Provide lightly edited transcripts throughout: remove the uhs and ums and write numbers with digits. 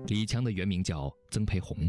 李强的原名叫曾培红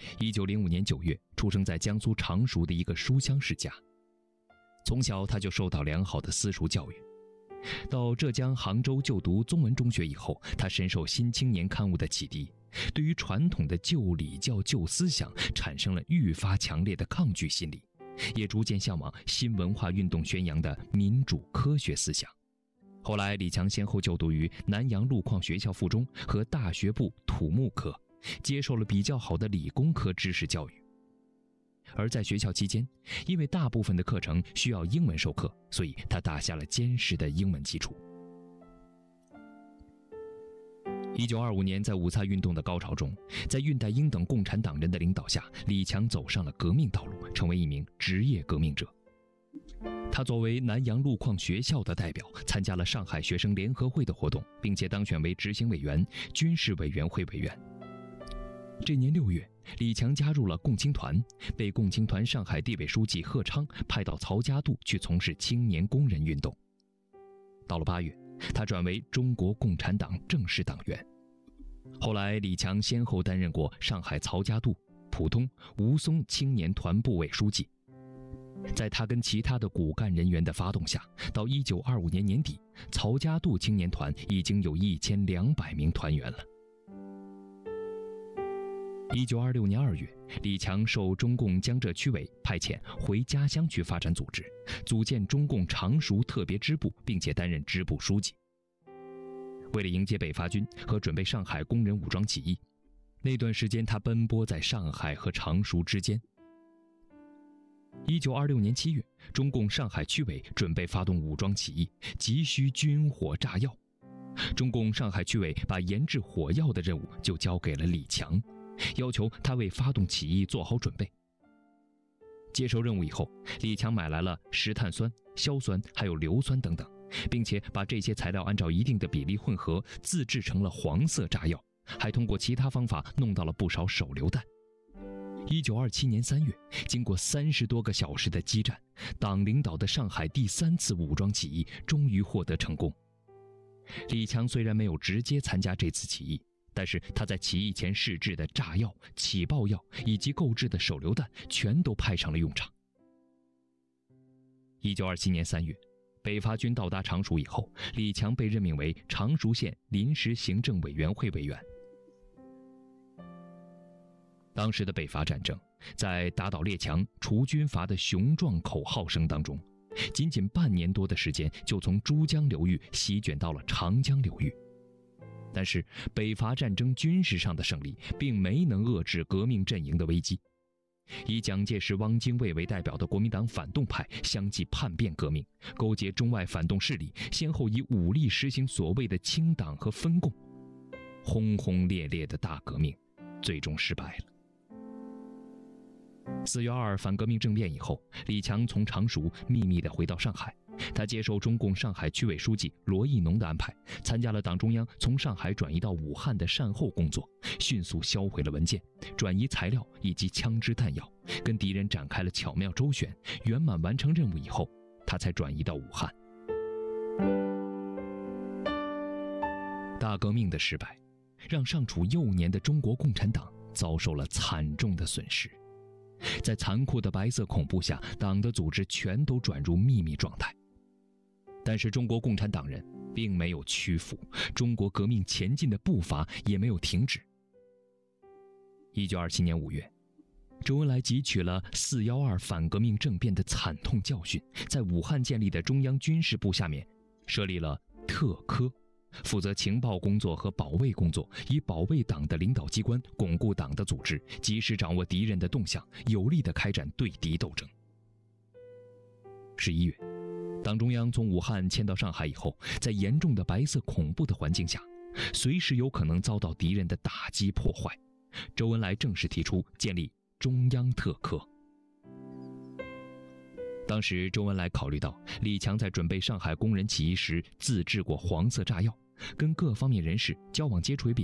，1905年9月出生在江苏常熟的一个书香世家。从小他就受到良好的私塾教育。到浙江杭州就读宗文中学以后，他深受《新青年》刊物的启迪，对于传统的旧礼教旧思想产生了愈发强烈的抗拒心理，也逐渐向往新文化运动宣扬的民主科学思想。后来李强先后就读于南阳路矿学校附中和大学部土木科，接受了比较好的理工科知识教育。而在学校期间，因为大部分的课程需要英文授课，所以他打下了坚实的英文基础。1925年，在五卅运动的高潮中，在恽代英等共产党人的领导下，李强走上了革命道路，成为一名职业革命者。他作为南阳路矿学校的代表，参加了上海学生联合会的活动，并且当选为执行委员、军事委员会委员。这年6月，李强加入了共青团，被共青团上海地委书记贺昌派到曹家渡去从事青年工人运动。到了8月，他转为中国共产党正式党员。后来，李强先后担任过上海曹家渡、浦东、吴淞青年团部委书记。在他跟其他的骨干人员的发动下，到1925年年底，曹家渡青年团已经有1200名团员了。1926年2月，李强受中共江浙区委派遣回家乡去发展组织，组建中共常熟特别支部，并且担任支部书记。为了迎接北伐军和准备上海工人武装起义，那段时间他奔波在上海和常熟之间。1926年7月，中共上海区委准备发动武装起义，急需军火炸药。中共上海区委把研制火药的任务就交给了李强，要求他为发动起义做好准备。接受任务以后，李强买来了石碳酸、硝酸还有硫酸等等，并且把这些材料按照一定的比例混合，自制成了黄色炸药，还通过其他方法弄到了不少手榴弹。1927年3月，经过30多个小时的激战，党领导的上海第3次武装起义终于获得成功。李强虽然没有直接参加这次起义，但是他在起义前试制的炸药、起爆药以及购置的手榴弹全都派上了用场。1927年3月，北伐军到达常熟以后，李强被任命为常熟县临时行政委员会委员。当时的北伐战争，在打倒列强、除军阀的雄壮口号声当中，仅仅半年多的时间就从珠江流域席卷到了长江流域。但是北伐战争军事上的胜利并没能遏制革命阵营的危机。以蒋介石、汪精卫为代表的国民党反动派相继叛变革命，勾结中外反动势力，先后以武力实行所谓的清党和分共。轰轰烈烈的大革命最终失败了。4月2反革命政变以后，李强从常熟秘密地回到上海，他接受中共上海区委书记罗亦农的安排，参加了党中央从上海转移到武汉的善后工作，迅速销毁了文件、转移材料以及枪支弹药，跟敌人展开了巧妙周旋，圆满完成任务以后，他才转移到武汉。大革命的失败，让尚处幼年的中国共产党遭受了惨重的损失。在残酷的白色恐怖下，党的组织全都转入秘密状态。但是中国共产党人并没有屈服，中国革命前进的步伐也没有停止。1927年5月，周恩来汲取了4·12反革命政变的惨痛教训，在武汉建立的中央军事部下面设立了特科，负责情报工作和保卫工作，以保卫党的领导机关，巩固党的组织，及时掌握敌人的动向，有力地开展对敌斗争。11月，党中央从武汉迁到上海以后，在严重的白色恐怖的环境下，随时有可能遭到敌人的打击破坏。周恩来正式提出建立中央特科。当时周恩来考虑到李强在准备上海工人起义时自制过黄色炸药，跟各方面人士交往接触也比